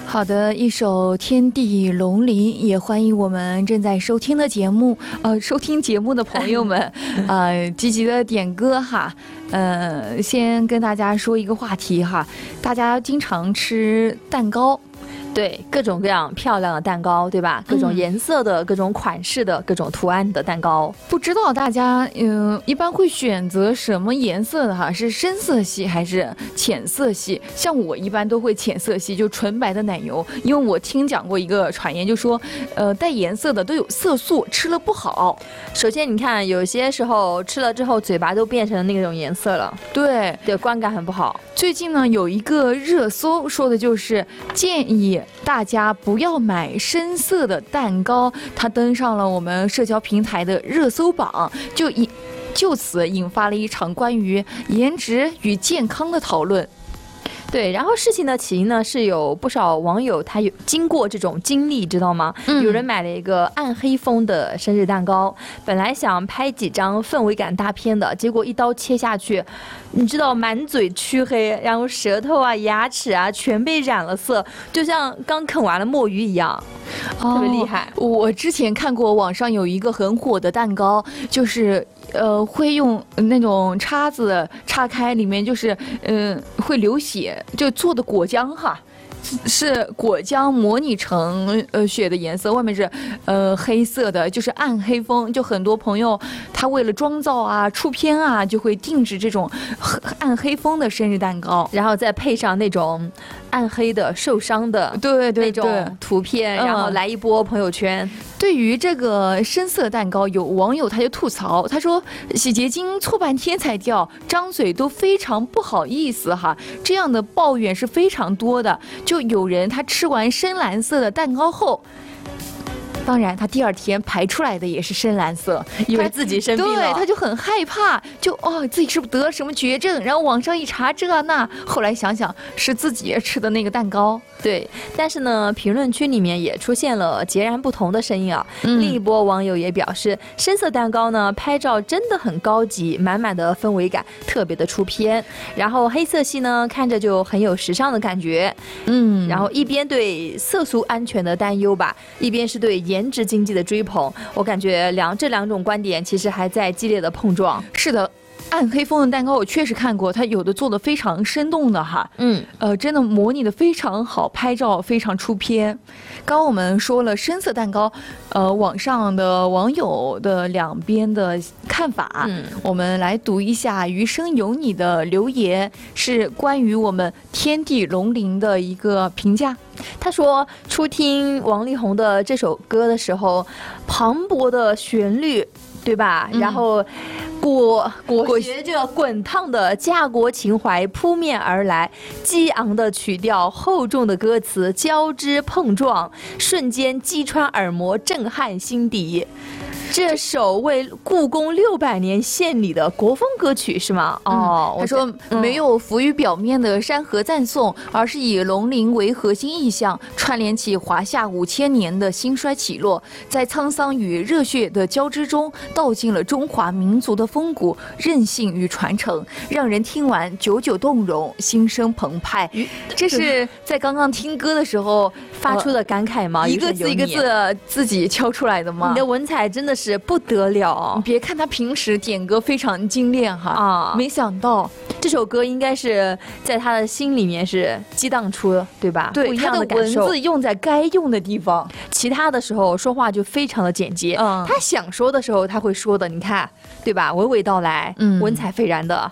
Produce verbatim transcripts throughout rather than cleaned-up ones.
好的，一首《天地龙鳞》，也欢迎我们正在收听的节目，呃，收听节目的朋友们，呃，积极的点歌哈。呃，先跟大家说一个话题哈，大家经常吃蛋糕。 对，各种各样漂亮的蛋糕，对吧？各种颜色的、嗯、各种款式的、各种图案的蛋糕。 不知道大家嗯、呃、一般会选择什么颜色的哈？是深色系还是浅色系？像我一般都会浅色系，就纯白的奶油，因为我听讲过一个传言，就说呃带颜色的都有色素，吃了不好。 首先你看，有些时候吃了之后嘴巴都变成那种颜色了， 对对，观感很不好。 最近呢有一个热搜说的就是建议大家不要买深色的蛋糕，它登上了我们社交平台的热搜榜，就引就此引发了一场关于颜值与健康的讨论。 对，然后事情的起因呢，是有不少网友他有经过这种经历，知道吗？嗯、有人买了一个暗黑风的生日蛋糕，本来想拍几张氛围感大片的，结果一刀切下去，你知道满嘴黢黑，然后舌头啊、牙齿啊全被染了色，就像刚啃完了墨鱼一样，哦、特别厉害。 我之前看过网上有一个很火的蛋糕，就是呃会用那种叉子叉开，里面就是嗯、呃、会流血。就做的果浆哈，是果浆模拟成呃血的颜色，外面是呃黑色的，就是暗黑风。就很多朋友他为了妆造啊、出片啊，就会定制这种暗黑风的生日蛋糕， 然后再配上那种暗黑的受伤的对对那种图片， 嗯、 然后来一波朋友圈。 对于这个深色蛋糕，有网友他就吐槽，他说洗洁精搓半天才掉，张嘴都非常不好意思哈。这样的抱怨是非常多的。就有人他吃完深蓝色的蛋糕后，当然他第二天排出来的也是深蓝色， 以为自己生病了， 对，他就很害怕，就哦自己是不是得了什么绝症？然后网上一查这那，后来想想是自己吃的那个蛋糕。 对，但是呢，评论区里面也出现了截然不同的声音啊。嗯、另一波网友也表示，深色蛋糕呢，拍照真的很高级，满满的氛围感，特别的出片。然后黑色系呢，看着就很有时尚的感觉。嗯，然后一边对色素安全的担忧吧，一边是对颜值经济的追捧。我感觉两这两种观点其实还在激烈的碰撞。 是的。暗黑风的蛋糕我确实看过，它有的做的非常生动的哈，嗯，呃，真的模拟的非常好，拍照非常出片。刚刚我们说了深色蛋糕，呃，网上的网友的两边的看法，嗯，我们来读一下余生有你的留言，是关于我们天地龙鳞的一个评价。 他说，初听王力宏的这首歌的时候，磅礴的旋律，对吧？嗯、然后裹裹挟着滚烫的家国情怀扑面而来，激昂的曲调，厚重的歌词交织碰撞，瞬间击穿耳膜，震撼心底。这首为故宫六百年献礼的国风歌曲是吗？哦， 他说没有浮于表面的山河赞颂，而是以龙鳞为核心意象，串联起华夏五千年的兴衰起落，在沧桑与热血的交织中，道尽了中华民族的风骨、韧性与传承，让人听完久久动容，心生澎湃。这是在刚刚听歌的时候发出的感慨吗？ 一个字一个字自己敲出来的吗？ 你的文采真的是不得了！ 你别看他平时点歌非常精炼哈，啊，没想到这首歌应该是在他的心里面是激荡出，对吧？ 对， 不一样的感受。文字用在该用的地方， 其他的时候说话就非常的简洁。嗯，他想说的时候他会说的，你看，对吧？娓娓道来，嗯，文采斐然的。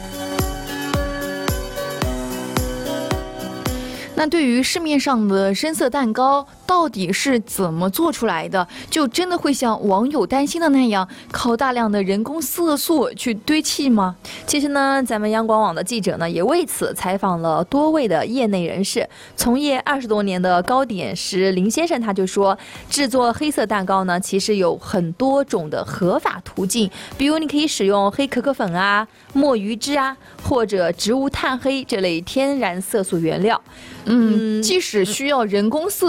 那对于市面上的深色蛋糕到底是怎么做出来的，就真的会像网友担心的那样，靠大量的人工色素去堆砌吗？ 其实呢，咱们央广网的记者呢也为此采访了多位的业内人士。从业二十多年的糕点师林先生他就说，制作黑色蛋糕呢，其实有很多种的合法途径，比如你可以使用黑可可粉啊、墨鱼汁啊，或者植物炭黑这类天然色素原料。 嗯，即使需要人工色素调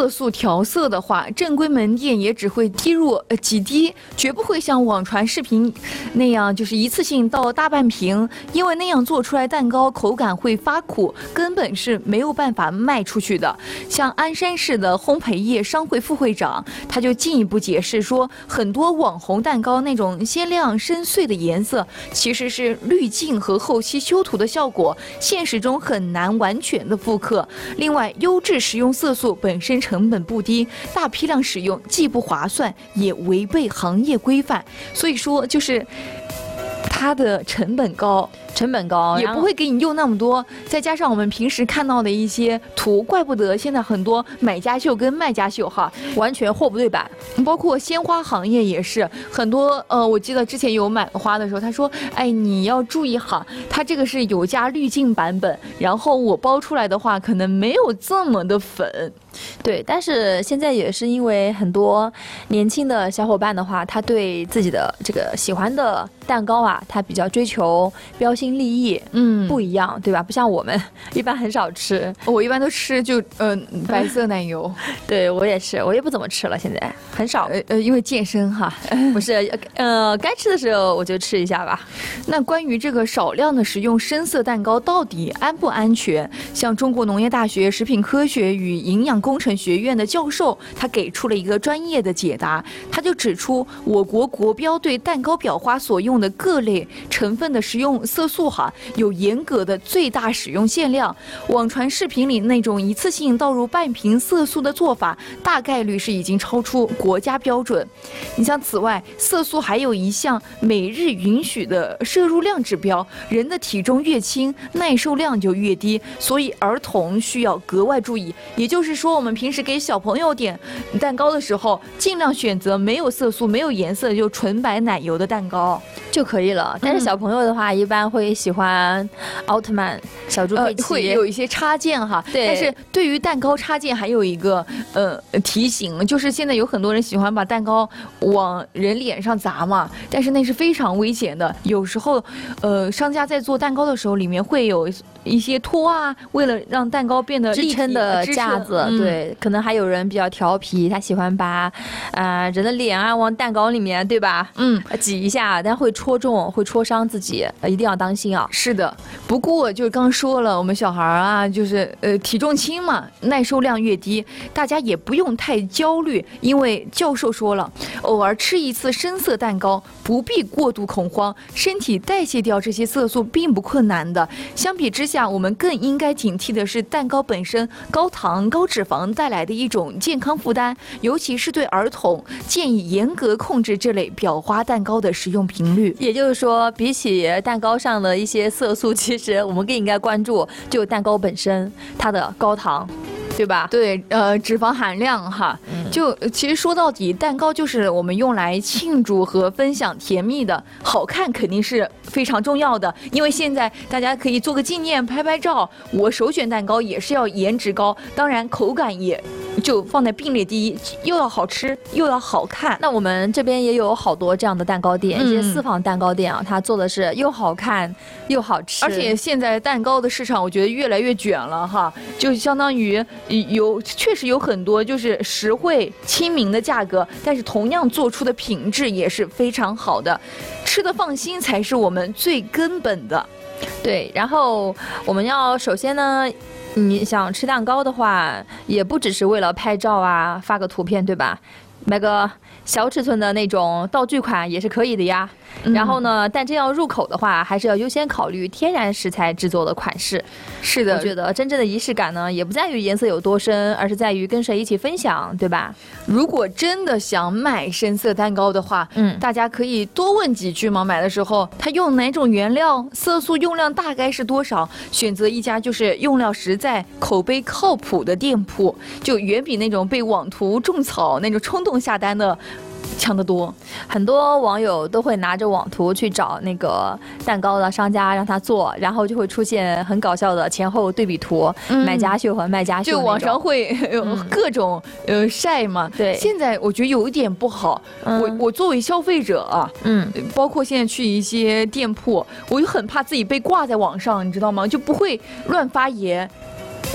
调色的话，正规门店也只会滴入呃几滴，绝不会像网传视频那样就是一次性倒大半瓶，因为那样做出来蛋糕口感会发苦，根本是没有办法卖出去的。像鞍山市的烘焙业商会副会长，他就进一步解释说，很多网红蛋糕那种鲜亮深邃的颜色，其实是滤镜和后期修图的效果，现实中很难完全的复刻。另外，优质食用色素本身成本不低，大批量使用既不划算，也违背行业规范。所以说，就是它的成本高。 成本高， 也不会给你用那么多，再加上我们平时看到的一些图，怪不得现在很多买家秀跟卖家秀哈， 完全货不对版。 包括鲜花行业也是很多，呃，我记得之前有买花的时候，他说，哎，你要注意哈，它这个是有加滤镜版本，然后我包出来的话，可能没有这么的粉。 对，但是现在也是因为很多年轻的小伙伴的话，他对自己的这个喜欢的蛋糕啊，他比较追求标新立异， 嗯， 不一样，对吧？不像我们一般很少吃， 我一般都吃就嗯、呃、白色奶油。 对我也是，我也不怎么吃了，现在很少。 呃呃，因为健身哈， 不是，呃，该吃的时候我就吃一下吧。 那关于这个少量的食用深色蛋糕到底安不安全？像中国农业大学食品科学与营养工程学院的教授，他给出了一个专业的解答。他就指出，我国国标对蛋糕裱花所用的各类成分的食用色素哈，有严格的最大使用限量。网传视频里那种一次性倒入半瓶色素的做法，大概率是已经超出国家标准。你像此外，色素还有一项每日允许的摄入量指标，人的体重越轻，耐受量就越低，所以儿童需要格外注意。也就是说，我们平时给小朋友点蛋糕的时候，尽量选择没有色素、没有颜色就纯白奶油的蛋糕就可以了。但是小朋友的话，嗯、一般会喜欢奥特曼、小猪佩奇、 呃，会有一些插件哈。 对。 但是对于蛋糕插件，还有一个呃提醒，就是现在有很多人喜欢把蛋糕往人脸上砸嘛，但是那是非常危险的。有时候，呃，商家在做蛋糕的时候，里面会有一些托啊，为了让蛋糕变得支撑的架子， 嗯、 对，可能还有人比较调皮，他喜欢把呃人的脸啊往蛋糕里面，对吧？ 嗯， 挤一下，但会戳中，会戳伤自己，呃，一定要当心啊。 是的，不过就刚说了，我们小孩啊，就是呃体重轻嘛，耐受量越低，大家也不用太焦虑，因为教授说了，偶尔吃一次深色蛋糕，不必过度恐慌，身体代谢掉这些色素并不困难的。相比之下，我们更应该警惕的是蛋糕本身高糖、高脂肪带来的一种健康负担，尤其是对儿童，建议严格控制这类裱花蛋糕的食用频率。 也就是说，比起蛋糕上的一些色素，其实我们更应该关注就蛋糕本身它的高糖。对吧？ 对，呃，脂肪含量哈，嗯、就其实说到底，蛋糕就是我们用来庆祝和分享甜蜜的，好看肯定是非常重要的，因为现在大家可以做个纪念、拍拍照。我首选蛋糕也是要颜值高，当然口感也就放在并列第一，又要好吃又要好看。 那我们这边也有好多这样的蛋糕店，嗯、一些私房蛋糕店啊，它做的是又好看又好吃， 而且现在蛋糕的市场我觉得越来越卷了哈，就相当于。有确实有很多就是实惠亲民的价格，但是同样做出的品质也是非常好的，吃得放心才是我们最根本的。 对，然后我们要首先呢，你想吃蛋糕的话，也不只是为了拍照啊，发个图片，对吧？买个小尺寸的那种道具款也是可以的呀。嗯、然后呢，但真要入口的话，还是要优先考虑天然食材制作的款式。 是的， 我觉得真正的仪式感呢，也不在于颜色有多深，而是在于跟谁一起分享，对吧？ 如果真的想买深色蛋糕的话，嗯，大家可以多问几句嘛。买的时候，它用哪种原料，色素用量大概是多少？选择一家就是用料实在、口碑靠谱的店铺，就远比那种被网图种草那种冲动下单的。强得多， 很多网友都会拿着网图去找那个蛋糕的商家让他做，然后就会出现很搞笑的前后对比图，嗯、买家秀和卖家秀， 就网上会有各种、嗯、呃晒嘛。 对， 现在我觉得有一点不好，嗯、我我作为消费者啊，嗯，包括现在去一些店铺，我就很怕自己被挂在网上，你知道吗？就不会乱发言。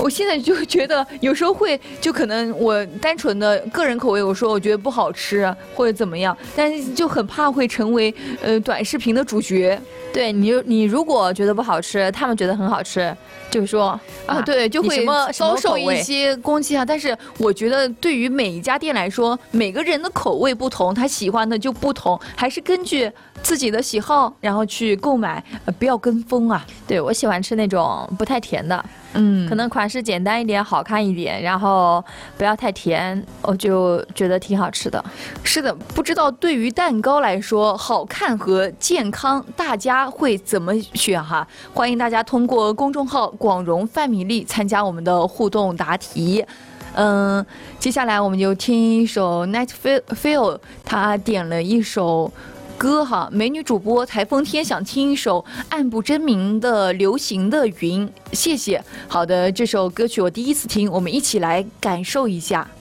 我现在就觉得有时候会，就可能我单纯的个人口味，我说我觉得不好吃或者怎么样，但是就很怕会成为呃短视频的主角。 对你，你如果觉得不好吃，他们觉得很好吃，就是说啊，对，就会遭受一些攻击啊。但是我觉得，对于每一家店来说，每个人的口味不同，他喜欢的就不同，还是根据自己的喜好，然后去购买，呃，不要跟风啊。 对，我喜欢吃那种不太甜的。嗯，可能款式简单一点，好看一点，然后不要太甜，我就觉得挺好吃的。 是的，不知道对于蛋糕来说，好看和健康，大家会怎么选哈？欢迎大家通过公众号“广荣范米粒”参加我们的互动答题。嗯，接下来我们就听一首 Night Feel， 他点了一首歌哈，美女主播台风天想听一首暗不真名的流行的云，谢谢。好的，这首歌曲我第一次听，我们一起来感受一下。